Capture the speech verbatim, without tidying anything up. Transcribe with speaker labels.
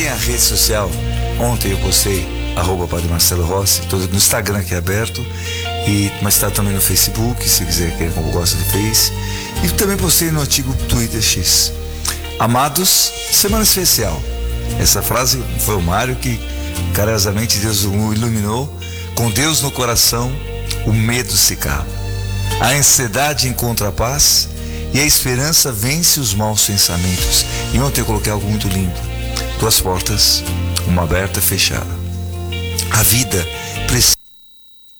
Speaker 1: tem a rede social. Ontem eu postei, arroba Padre Marcelo Rossi, todo no Instagram que é aberto, e, mas está também no Facebook, se quiser, quem gosta de Face. E também postei no antigo Twitter X. Amados, semana especial. Essa frase foi o Mário que carinhosamente Deus o iluminou. Com Deus no coração, o medo se cala. A ansiedade encontra a paz e a esperança vence os maus pensamentos. E ontem eu coloquei algo muito lindo. Duas portas, uma aberta e fechada. A vida